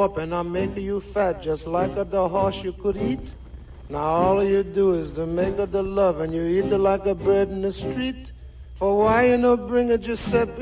up and I'm making you fat just like the horse you could eat. Now all you do is to make her the love and you eat her like a bird in the street. For why you no bring a Giuseppe